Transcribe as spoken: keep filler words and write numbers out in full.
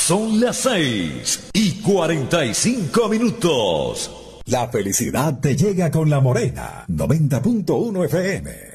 Son las seis y cuarenta y cinco minutos. La felicidad te llega con La Morena, noventa punto uno F M.